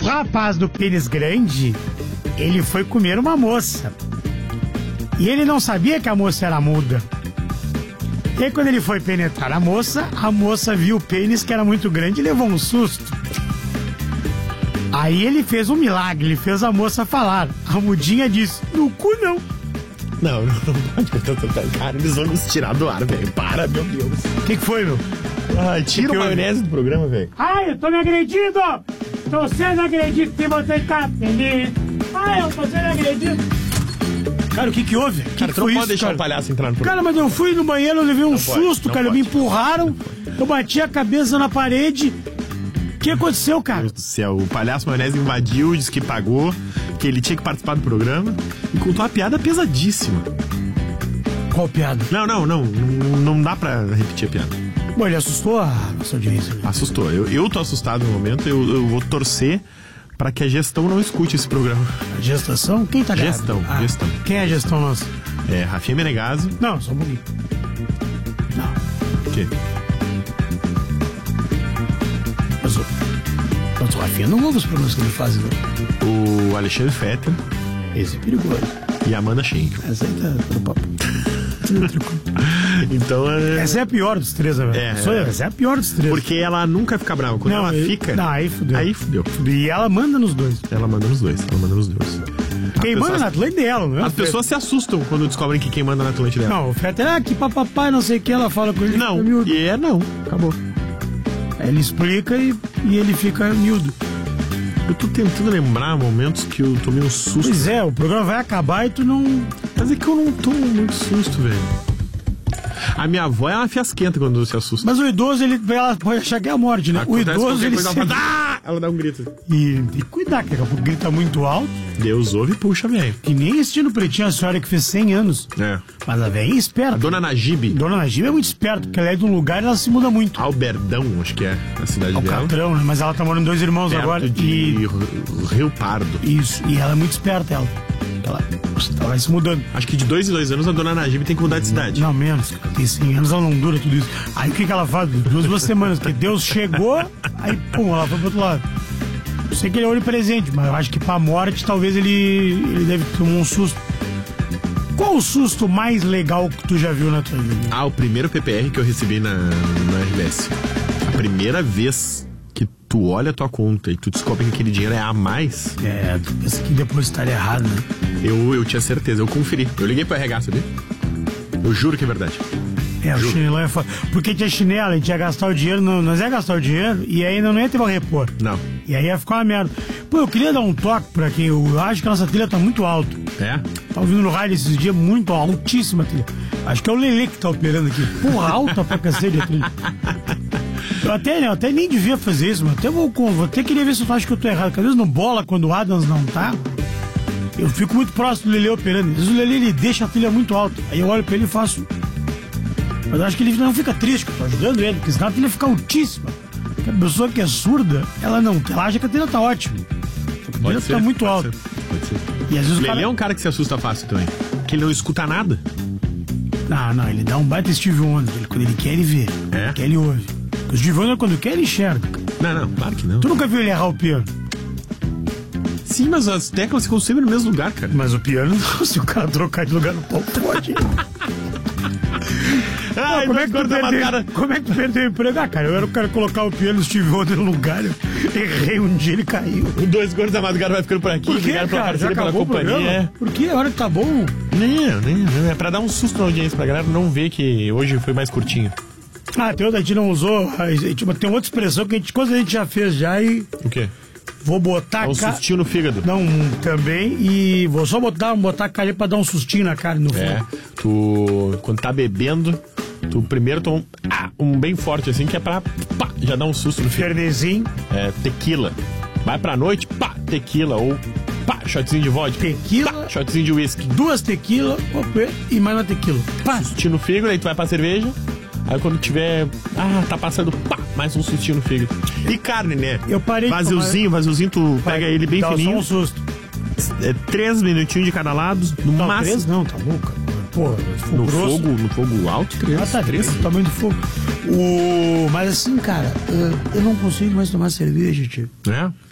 rapaz do pênis grande, ele foi comer uma moça. E ele não sabia que a moça era muda. E aí, quando ele foi penetrar a moça viu o pênis que era muito grande e levou um susto. Aí ele fez um milagre, ele fez a moça falar. A mudinha disse, no cu não. Não pode. Cara, eles vão nos tirar do ar, velho. Para, meu Deus. O que foi, meu? Ai, tira a maionese do programa, velho. Ai, eu tô me agredindo! Tô sendo agredido, se você tá feliz. Ai, eu tô sendo agredido. Cara, o que houve? Cara, tu não pode deixar o palhaço entrar no programa. Cara, mas eu fui no banheiro, eu levei um susto, cara. Me empurraram, eu bati a cabeça na parede. O que aconteceu, cara? Meu Deus do céu, o palhaço maionese invadiu, disse que pagou, que ele tinha que participar do programa e contou uma piada pesadíssima. Qual piada? Não dá pra repetir a piada. Bom, ele assustou a nossa audiência. Assustou. Eu tô assustado no momento, eu vou torcer pra que a gestão não escute esse programa. A gestação? Quem tá ligado? Gestão. Quem é a gestão nossa? É, Rafinha Menegaso. Não, só um pouquinho. Não. O quê? Mas o Rafinha não ouve os programas que ele faz, não. O Alexandre Fetter. Esse é perigoso. E a Amanda Schenck. Essa aí tá no papo. Então essa é a pior dos três, velho. Essa é a pior dos três. Porque ela nunca fica brava. Quando ela fica. Não, aí fudeu. Aí fudeu. E ela manda nos dois. Ela manda nos dois. Quem manda na Atlântida é ela, não é? As pessoas se assustam quando descobrem que quem manda na Atlântida é ela. Não, o Fetter que papai, não sei o que, ela fala com ele. Não, acabou. Aí ele explica e ele fica miúdo. Eu tô tentando lembrar momentos que eu tomei um susto. Pois é, o programa vai acabar e tu não... Mas é que eu não tomo muito susto, velho. A minha avó é uma fiasquenta quando se assusta. Mas o idoso, ela pode achar que é a morte, né? Acontece o idoso, ele sempre... Ela dá um grito. E cuidar, que grita muito alto. Deus ouve e puxa, velho. Que nem assistindo Pretinho, a senhora que fez 100 anos. É. Mas a velha é esperta. A dona Najib. Dona Najib é muito esperta, porque ela é de um lugar e ela se muda muito. Alberdão, acho que é a cidade dela. Alcatrão, né? Mas ela tá morando 2 irmãos perto agora. de Rio Pardo. Isso, e ela é muito esperta, ela vai se mudando. Acho que de 2 em 2 anos a dona Najib tem que mudar de cidade. Não, menos. Tem 100 anos, ela não dura tudo isso. Aí o que ela faz? 2 semanas, porque Deus chegou, aí pum, ela foi pro outro lado. Eu sei que ele é onipresente, mas eu acho que pra morte talvez ele deve tomar um susto. Qual o susto mais legal que tu já viu na tua vida? O primeiro PPR que eu recebi na RBS. A primeira vez que tu olha a tua conta e tu descobre que aquele dinheiro é a mais. Tu pensa que depositar errado, né? Eu tinha certeza, eu conferi. Eu liguei pro RH, sabia? Eu juro que é verdade. O chinelão é foda. Porque tinha chinelo, a gente ia gastar o dinheiro, nós ia gastar o dinheiro e ainda não ia ter pra repor. Não. E aí ia ficar uma merda. Pô, eu queria dar um toque pra quem. Eu acho que a nossa trilha tá muito alto. É? Tá ouvindo no rádio esses dias, muito altíssima a trilha. Acho que é o Lelê que tá operando aqui. Porra, alta pra cacete a trilha. Eu até nem devia fazer isso, mas até vou até queria ver se eu acho que eu tô errado. Porque às vezes no bola, quando o Adams não tá, eu fico muito próximo do Lelê operando. Às vezes o Lelê ele deixa a trilha muito alta. Aí eu olho pra ele e faço. Mas eu acho que ele não fica triste, que eu tô ajudando ele, porque senão a trilha fica altíssima. Porque a pessoa que é surda, ela acha que a trilha tá ótima. A trilha fica muito alta. Pode ser. E às vezes o Lelê é um cara que se assusta fácil também. Que ele não escuta nada. Não, ele dá um baita Steve Wonder. Quando ele quer, ele vê. É? Quer, ele ouve. O Steve Wonder, quando quer, ele enxerga. Não, claro que não. Tu nunca viu ele errar o piano? Sim, mas as teclas ficam sempre no mesmo lugar, cara. Mas o piano, se o cara trocar de lugar no palco, pode. Como é que tu perdeu o emprego? Cara, eu era o cara colocar o piano do Steve Wonder no lugar, eu errei um dia, ele caiu. O 2 Gordos da Madrugada vai ficando por aqui. Por quê, cara? Já acabou pela companhia. Por quê? A hora que tá bom. Não, é pra dar um susto na audiência, pra galera não ver que hoje foi mais curtinho. Tem outra, a gente não usou, tem outra expressão que coisa a gente já fez já e... O quê? Vou botar... um sustinho no fígado. Não, também, e vou só botar a cara pra dar um sustinho na cara no fígado. Tu, quando tá bebendo, tu primeiro toma um bem forte assim, que é pra, já dar um susto no fígado. Fernezinho. Tequila. Vai pra noite, tequila, ou shotzinho de vodka. Tequila. Shotzinho de whisky. 2 tequila, e mais uma tequila. Sustinho no fígado, aí tu vai pra cerveja. Aí quando tiver... tá passando... mais um sustinho no fígado. E carne, né? Eu parei... Vaziozinho, tu pega ele bem fininho. Só um susto. 3 minutinhos de cada lado. No máximo... 3 não, tá louco. Porra, no fogo alto, 3. Tá 3. O tamanho do fogo. Mas assim, cara, eu não consigo mais tomar cerveja, tio.